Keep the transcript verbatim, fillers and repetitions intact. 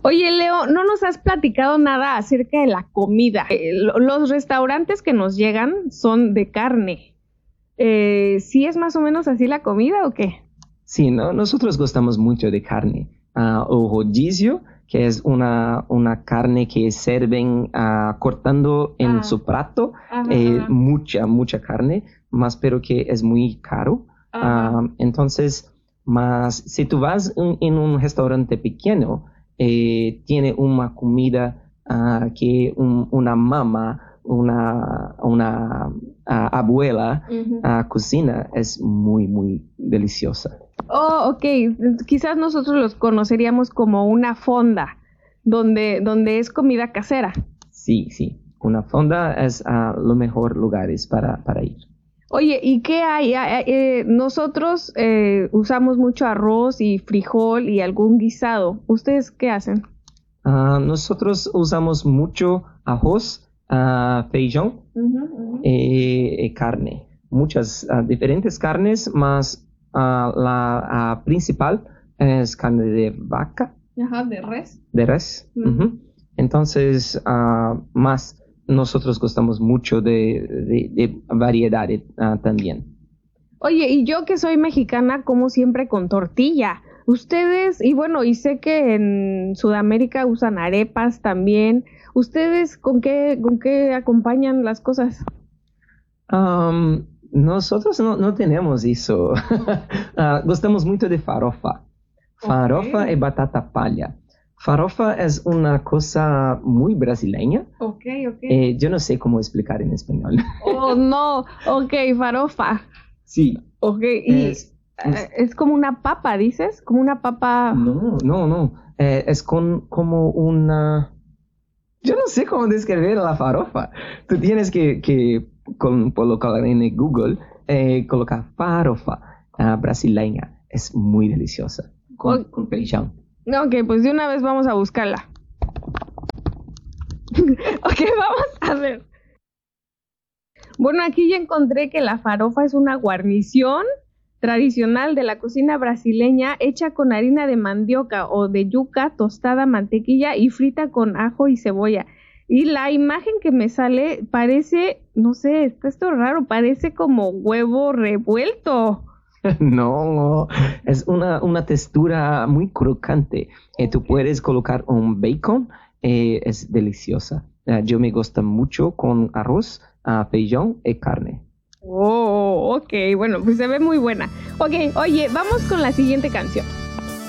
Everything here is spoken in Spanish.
Oye, Leo, no nos has platicado nada acerca de la comida. Eh, lo- los restaurantes que nos llegan son de carne. Eh, ¿sí es más o menos así la comida o qué? Sí, ¿no? Nosotros gustamos mucho de carne. Ah, o rodillo, que es una, una carne que sirven ah, cortando en Ah, su plato, ajá, eh, ajá, mucha, mucha carne, más pero que es muy caro. ajá. Ah, entonces, más si tú vas en, en un restaurante pequeño, eh, tiene una comida ah, que un- una mamá, una, una ah, abuela Ujú. ah, cocina, es muy, muy deliciosa. Oh, ok. Quizás nosotros los conoceríamos como una fonda, donde, donde es comida casera. Sí, sí. Una fonda es ah, los mejores lugares para, para ir. Oye, ¿y qué hay? Ah, ah, eh, nosotros eh, usamos mucho arroz y frijol y algún guisado. ¿Ustedes qué hacen? Ah, nosotros usamos mucho arroz, ah, feijón Ujú, ujú. eh, y carne. Muchas ah, diferentes carnes, más ah, la ah, principal es carne de vaca, Ajá, de res. de res. Ujú. Ujú. Entonces, ah, más nosotros gustamos mucho de, de, de variedades ah, también. Oye, y yo que soy mexicana, como siempre con tortilla. Ustedes, y bueno, y sé que en Sudamérica usan arepas también. ¿Ustedes con qué, con qué acompañan las cosas? Am, nosotros no, no tenemos eso. Ah, gostamos muito de farofa. Ok. Farofa y batata palha. Farofa es una cosa muy brasileña. Ok, ok. Eh, yo no sé cómo explicar en español. Oh, no. Ok, farofa. Sí, Ok, y es, eh, es como una papa, dices, como una papa. no, no, no. Eh, es con, como una... Yo no sé cómo describir la farofa. Tú tienes que, que con, colocar en el Google, eh, colocar farofa ah, brasileña. Es muy deliciosa. Con, O- con feijão. ok, pues de una vez vamos a buscarla. Ok, vamos a ver. Bueno, aquí ya encontré que la farofa es una guarnición tradicional de la cocina brasileña hecha con harina de mandioca o de yuca, tostada, mantequilla y frita con ajo y cebolla. Y la imagen que me sale parece, no sé, está esto raro, parece como huevo revuelto. No, es una, una textura muy crocante. Eh, tú Ok. puedes colocar un bacon, eh, es deliciosa. Ah, yo me gusta mucho con arroz, ah, feijão y carne. Oh, ok, bueno, pues se ve muy buena. Ok, oye, vamos con la siguiente canción.